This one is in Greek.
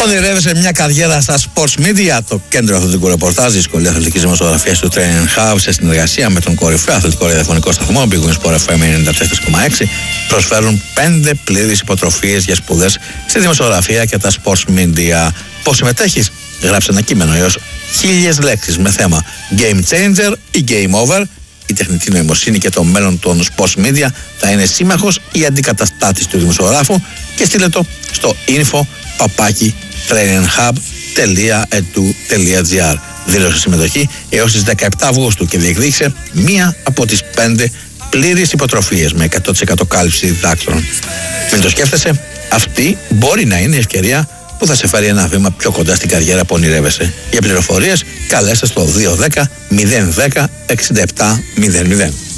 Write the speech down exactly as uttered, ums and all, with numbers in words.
Ονειρεύεσαι μια καριέρα στα sports media? Το κέντρο αθλητικού ρεπορτάζ, η σχολή αθλητικής δημοσιογραφίας του Training Hub, σε συνεργασία με τον κορυφαίο αθλητικό ραδιοφωνικό σταθμό Big Win Sport εφ εμ ενενήντα τέσσερα κόμμα έξι, προσφέρουν πέντε πλήρεις υποτροφίες για σπουδές στη δημοσιογραφία και τα sports media. Πώς συμμετέχεις? Γράψε ένα κείμενο έως χίλιες λέξεις με θέμα Game Changer ή Game Over. Η τεχνητή νοημοσύνη και το μέλλον των sports media θα είναι σύμμαχος ή αντικαταστάτης του δημοσιογράφου, και στείλε το στο info παπάκι traininghub τελεία edu τελεία gr. Δήλωσε συμμετοχή έως τις δεκαεπτά Αυγούστου και διεκδίκησε μία από τις πέντε πλήρεις υποτροφίες με εκατό τοις εκατό κάλυψη διδάκτρων. Μην το σκέφτεσαι, αυτή μπορεί να είναι η ευκαιρία που θα σε φέρει ένα βήμα πιο κοντά στην καριέρα που ονειρεύεσαι. Για πληροφορίες καλέστε στο δύο ένα μηδέν ένα μηδέν εξήντα επτά μηδέν μηδέν.